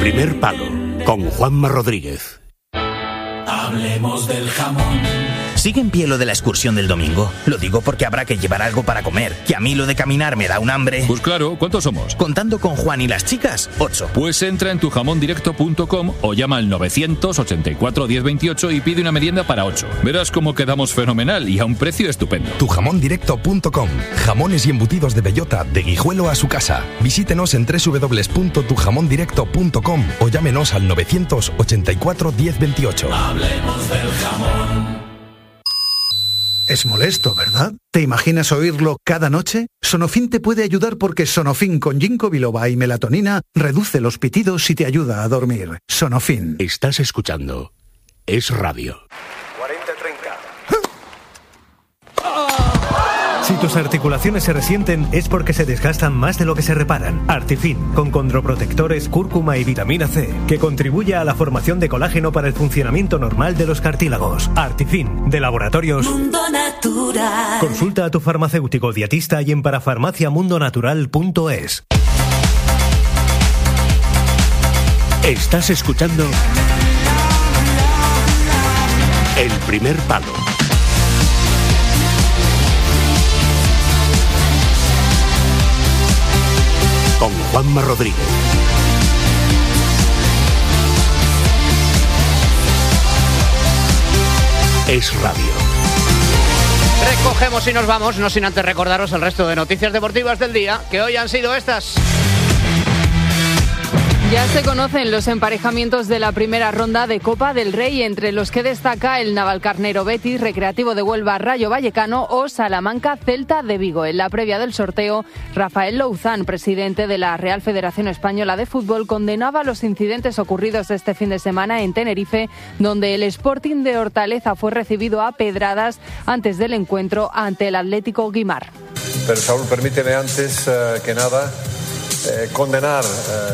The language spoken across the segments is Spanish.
Primer Palo, con Juanma Rodríguez. Hablemos del jamón. ¿Sigue en pie lo de la excursión del domingo? Lo digo porque habrá que llevar algo para comer, que a mí lo de caminar me da un hambre. Pues claro, ¿cuántos somos? Contando con Juan y las chicas, 8. Pues entra en tujamondirecto.com o llama al 984 1028 y pide una merienda para 8. Verás cómo quedamos fenomenal y a un precio estupendo. Tujamondirecto.com. Jamones y embutidos de bellota, de Guijuelo a su casa. Visítenos en www.tujamondirecto.com o llámenos al 984 1028. Hablemos del jamón. Es molesto, ¿verdad? ¿Te imaginas oírlo cada noche? Sonofin te puede ayudar porque Sonofin con ginkgo biloba y melatonina reduce los pitidos y te ayuda a dormir. Sonofin. Estás escuchando Es Radio. 40-30. Si tus articulaciones se resienten es porque se desgastan más de lo que se reparan. Artifin, con condroprotectores, cúrcuma y vitamina C, que contribuye a la formación de colágeno para el funcionamiento normal de los cartílagos. Artifin, de Laboratorios Mundo Natural. Consulta a tu farmacéutico dietista y en parafarmaciamundonatural.es. Estás escuchando El Primer Palo. Con Juanma Rodríguez. Es Radio. Recogemos y nos vamos, no sin antes recordaros el resto de noticias deportivas del día, que hoy han sido estas. Ya se conocen los emparejamientos de la primera ronda de Copa del Rey, entre los que destaca el Navalcarnero Betis, Recreativo de Huelva Rayo Vallecano o Salamanca Celta de Vigo. En la previa del sorteo, Rafael Louzán, presidente de la Real Federación Española de Fútbol, condenaba los incidentes ocurridos este fin de semana en Tenerife, donde el Sporting de Hortaleza fue recibido a pedradas antes del encuentro ante el Atlético Guimar. Pero Saúl, permíteme antes que nada condenar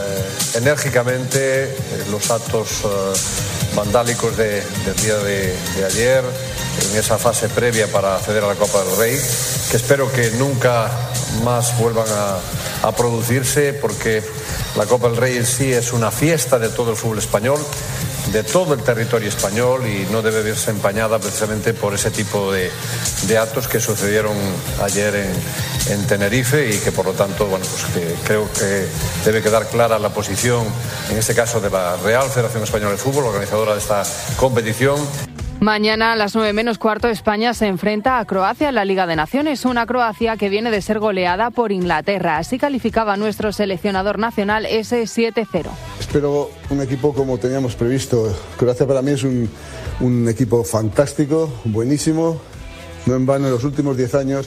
enérgicamente los actos vandálicos del día de ayer, en esa fase previa para acceder a la Copa del Rey, que espero que nunca más vuelvan a producirse, porque la Copa del Rey en sí es una fiesta de todo el fútbol español, de todo el territorio español, y no debe verse empañada precisamente por ese tipo de actos que sucedieron ayer en Tenerife, y que por lo tanto, bueno, pues que creo que debe quedar clara la posición, en este caso de la Real Federación Española de Fútbol, organizadora de esta competición. Mañana a las 9:45 España se enfrenta a Croacia en la Liga de Naciones, una Croacia que viene de ser goleada por Inglaterra. Así calificaba nuestro seleccionador nacional ese 7-0. Espero un equipo como teníamos previsto. Croacia para mí es un equipo fantástico, buenísimo. No en vano, en los últimos 10 años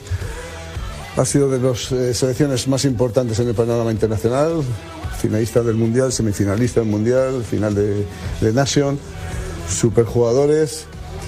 ha sido de las selecciones más importantes en el panorama internacional. Finalista del Mundial, semifinalista del Mundial, final de Nation. Superjugadores.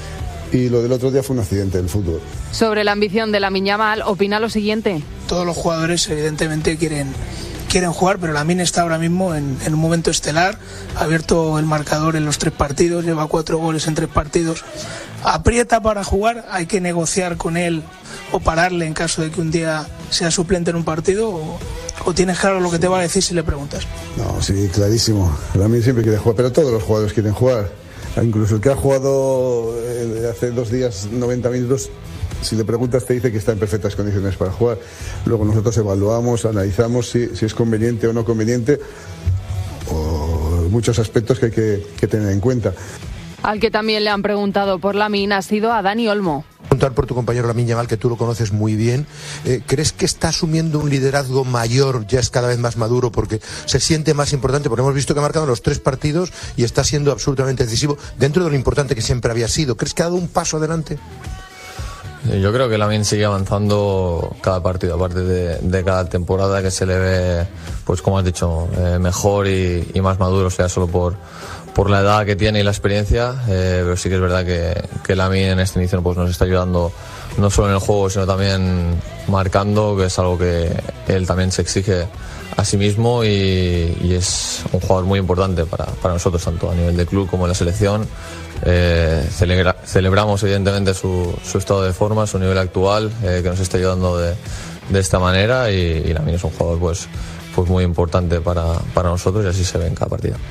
Y lo del otro día fue un accidente del fútbol. Sobre la ambición de Lamine Yamal, opina lo siguiente. Todos los jugadores evidentemente quieren jugar, pero Lamine está ahora mismo en un momento estelar. Ha abierto el marcador en los 3 partidos, lleva 4 goles en 3 partidos. Aprieta para jugar, hay que negociar con él o pararle en caso de que un día sea suplente en un partido, o tienes claro lo que te va a decir si le preguntas. No, sí, clarísimo. Lamine siempre quiere jugar, pero todos los jugadores quieren jugar. Incluso el que ha jugado hace 2 días 90 minutos, si le preguntas te dice que está en perfectas condiciones para jugar. Luego nosotros evaluamos, analizamos si es conveniente o no conveniente, o muchos aspectos que hay que tener en cuenta. Al que también le han preguntado por Lamine ha sido a Dani Olmo. Preguntar por tu compañero Lamine Yamal, que tú lo conoces muy bien. ¿Crees que está asumiendo un liderazgo mayor, ya es cada vez más maduro, porque se siente más importante? Porque hemos visto que ha marcado los 3 partidos y está siendo absolutamente decisivo dentro de lo importante que siempre había sido. ¿Crees que ha dado un paso adelante? Yo creo que Lamine sigue avanzando cada partido, aparte de cada temporada, que se le ve, pues como has dicho, mejor y más maduro, sea solo por la edad que tiene y la experiencia, pero sí que es verdad que Lamine en este inicio pues nos está ayudando no solo en el juego, sino también marcando, que es algo que él también se exige a sí mismo, y es un jugador muy importante para nosotros, tanto a nivel de club como en la selección. Celebramos evidentemente su estado de forma, su nivel actual, que nos está ayudando de esta manera, y Lamine es un jugador pues muy importante para nosotros, y así se ve en cada partido.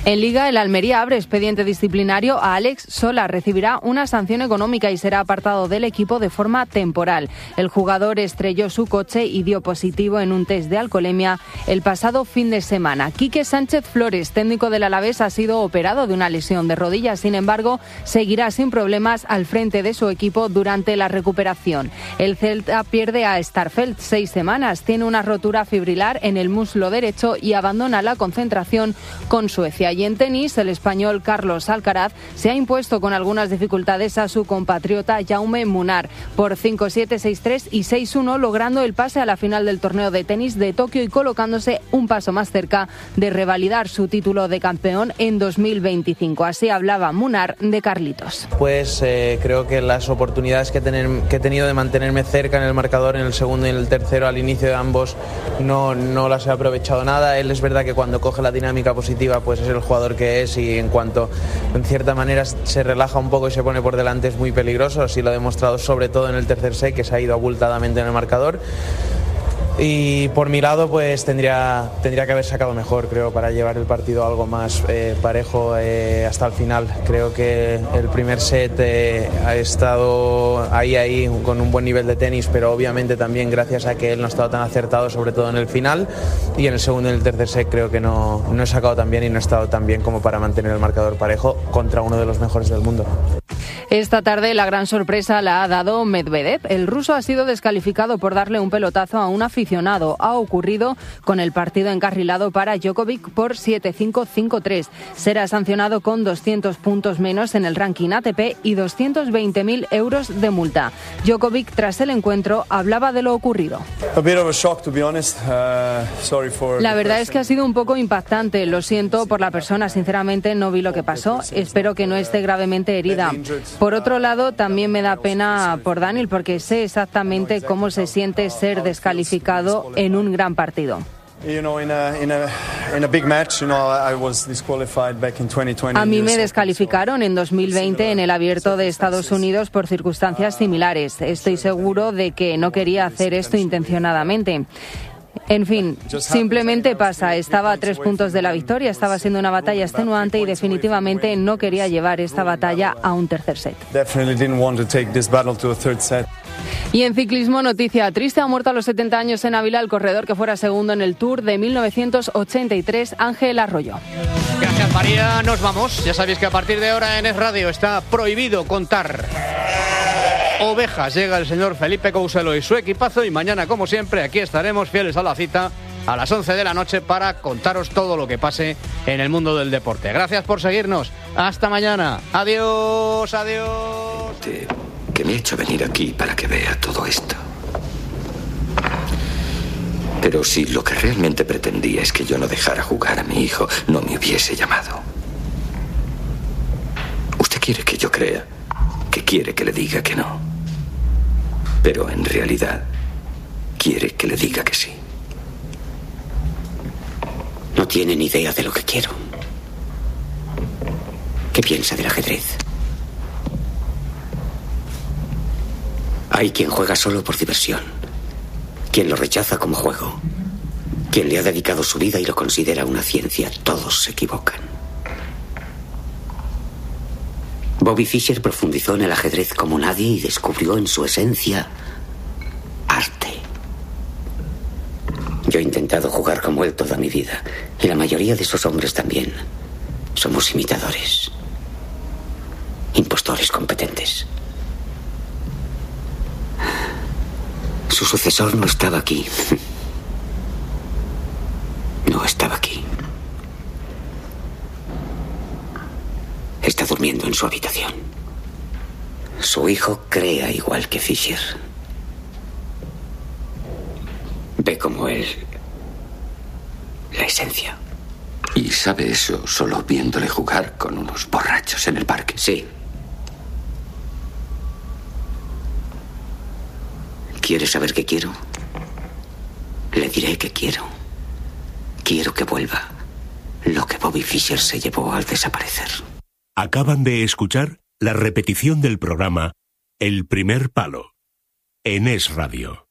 En Liga, el Almería abre expediente disciplinario a Alex Sola. Recibirá una sanción económica y será apartado del equipo de forma temporal. El jugador estrelló su coche y dio positivo en un test de alcoholemia el pasado fin de semana. Quique Sánchez Flores, técnico del Alavés, ha sido operado de una lesión de rodilla. Sin embargo, seguirá sin problemas al frente de su equipo durante la recuperación. El Celta pierde a Starfelt 6 semanas. Tiene una rotura fibrilar en el muslo derecho y abandona la concentración con Suecia. Y en tenis, el español Carlos Alcaraz se ha impuesto con algunas dificultades a su compatriota Jaume Munar por 5-7, 6-3 y 6-1, logrando el pase a la final del torneo de tenis de Tokio y colocándose un paso más cerca de revalidar su título de campeón en 2025. Así hablaba Munar de Carlitos. Pues creo que las oportunidades que he tenido de mantenerme cerca en el marcador en el segundo y en el tercero al inicio de ambos no las he aprovechado nada. Él es verdad que cuando coge la dinámica positiva pues es el jugador que es, y en cuanto en cierta manera se relaja un poco y se pone por delante es muy peligroso. Así lo ha demostrado sobre todo en el tercer set, que se ha ido abultadamente en el marcador. Y por mi lado pues tendría que haber sacado mejor, creo, para llevar el partido algo más parejo hasta el final. Creo que el primer set ha estado ahí con un buen nivel de tenis, pero obviamente también gracias a que él no ha estado tan acertado, sobre todo en el final, y en el segundo y en el tercer set creo que no he sacado tan bien y no he estado tan bien como para mantener el marcador parejo contra uno de los mejores del mundo. Esta tarde la gran sorpresa la ha dado Medvedev. El ruso ha sido descalificado por darle un pelotazo a un aficionado. Ha ocurrido con el partido encarrilado para Djokovic por 7-5, 5-3. Será sancionado con 200 puntos menos en el ranking ATP y 220.000 euros de multa. Djokovic, tras el encuentro, hablaba de lo ocurrido. La verdad es que ha sido un poco impactante. Lo siento por la persona, sinceramente no vi lo que pasó. Espero que no esté gravemente herida. Por otro lado, también me da pena por Daniel, porque sé exactamente cómo se siente ser descalificado en un gran partido. A mí me descalificaron en 2020 en el Abierto de Estados Unidos por circunstancias similares. Estoy seguro de que no quería hacer esto intencionadamente. En fin, simplemente pasa. Estaba a 3 puntos de la victoria, estaba siendo una batalla extenuante y definitivamente no quería llevar esta batalla a un tercer set. Y en ciclismo, noticia triste: ha muerto a los 70 años en Ávila el corredor que fuera segundo en el Tour de 1983, Ángel Arroyo. Gracias, María. Nos vamos. Ya sabéis que a partir de ahora en Es Radio está prohibido contar ovejas. Llega el señor Felipe Couselo y su equipazo, y mañana, como siempre, aquí estaremos fieles a la cita a las 11 de la noche para contaros todo lo que pase en el mundo del deporte. Gracias por seguirnos. Hasta mañana. Adiós, adiós. Que me he hecho venir aquí para que vea todo esto. Pero si lo que realmente pretendía es que yo no dejara jugar a mi hijo, no me hubiese llamado. Usted quiere que yo crea que quiere que le diga que no. Pero en realidad quiere que le diga que sí. No tiene ni idea de lo que quiero. ¿Qué piensa del ajedrez? Hay quien juega solo por diversión, quien lo rechaza como juego, quien le ha dedicado su vida y lo considera una ciencia. Todos se equivocan. Bobby Fischer profundizó en el ajedrez como nadie y descubrió en su esencia arte. Yo he intentado jugar como él toda mi vida, y la mayoría de esos hombres también. Somos imitadores, impostores competentes. Su sucesor no estaba aquí. No estaba aquí. Está durmiendo en su habitación. Su hijo crea igual que Fischer. Ve como él la esencia. ¿Y sabe eso solo viéndole jugar con unos borrachos en el parque? Sí. ¿Quiere saber qué quiero? Le diré que quiero. Quiero que vuelva lo que Bobby Fischer se llevó al desaparecer. Acaban de escuchar la repetición del programa El Primer Palo en Es Radio.